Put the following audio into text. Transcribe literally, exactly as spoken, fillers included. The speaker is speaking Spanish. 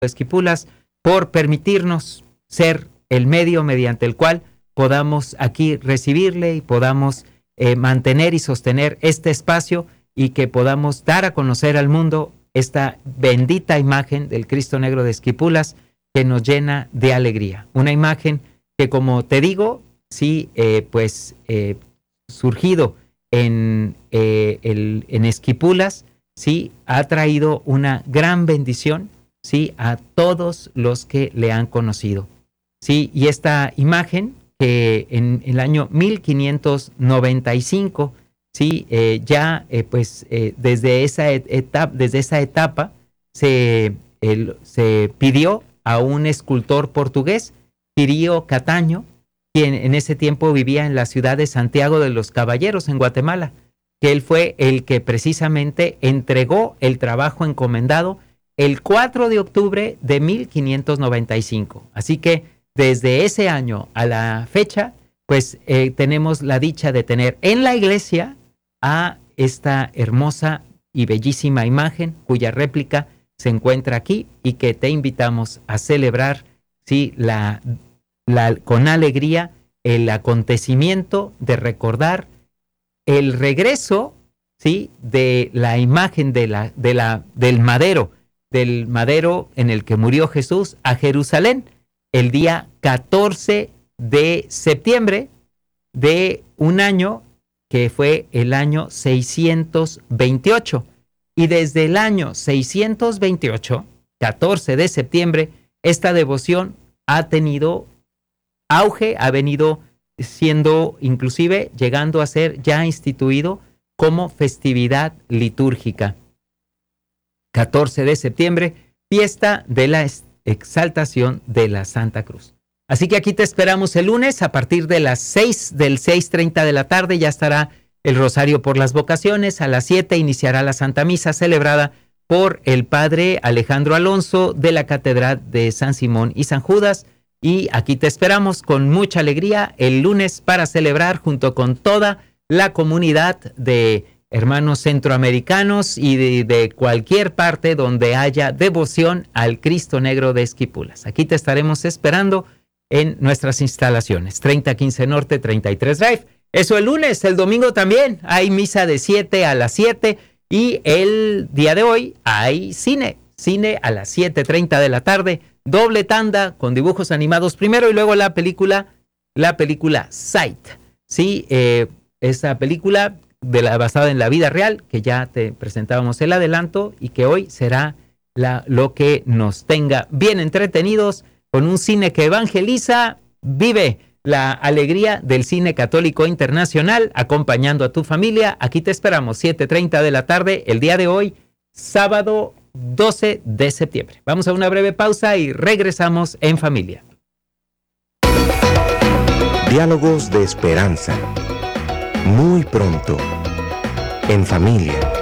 Esquipulas, por permitirnos ser el medio mediante el cual podamos aquí recibirle y podamos eh, mantener y sostener este espacio y que podamos dar a conocer al mundo esta bendita imagen del Cristo Negro de Esquipulas que nos llena de alegría. Una imagen que, como te digo, sí, eh, pues eh, surgido en, eh, el, en Esquipulas, sí, ha traído una gran bendición, sí, a todos los que le han conocido. Sí, y esta imagen que en el año mil quinientos noventa y cinco, sí, eh, ya eh, pues eh, desde esa etapa, desde esa etapa se, el, se pidió a un escultor portugués, Cirio Cataño, quien en ese tiempo vivía en la ciudad de Santiago de los Caballeros, en Guatemala, que él fue el que precisamente entregó el trabajo encomendado el cuatro de octubre de mil quinientos noventa y cinco. Así que desde ese año a la fecha, pues eh, tenemos la dicha de tener en la iglesia a esta hermosa y bellísima imagen cuya réplica se encuentra aquí y que te invitamos a celebrar, sí, la, la, con alegría el acontecimiento de recordar el regreso, sí, de la imagen de la, de la, del madero, del madero en el que murió Jesús a Jerusalén el día catorce de septiembre de un año que fue el año seiscientos veintiocho. Y desde el año seiscientos veintiocho, catorce de septiembre, esta devoción ha tenido auge, ha venido siendo inclusive llegando a ser ya instituido como festividad litúrgica. catorce de septiembre, fiesta de la exaltación de la Santa Cruz. Así que aquí te esperamos el lunes a partir de las seis, del seis treinta de la tarde, ya estará el Rosario por las Vocaciones. A las siete iniciará la Santa Misa celebrada por el Padre Alejandro Alonso de la Catedral de San Simón y San Judas. Y aquí te esperamos con mucha alegría el lunes para celebrar junto con toda la comunidad de hermanos centroamericanos y de, de cualquier parte donde haya devoción al Cristo Negro de Esquipulas. Aquí te estaremos esperando en nuestras instalaciones, treinta quince Norte, treinta y tres Drive. Eso el lunes. El domingo también hay misa de siete a las siete y el día de hoy hay cine, cine a las siete treinta de la tarde, doble tanda con dibujos animados primero y luego la película, la película Sight. Sí, eh, esa película de la, basada en la vida real, que ya te presentábamos el adelanto y que hoy será la, lo que nos tenga bien entretenidos con un cine que evangeliza. Vive la alegría del cine católico internacional acompañando a tu familia. Aquí te esperamos, siete treinta de la tarde, el día de hoy, sábado doce de septiembre. Vamos a una breve pausa y regresamos en familia. Diálogos de esperanza. Muy pronto, en familia.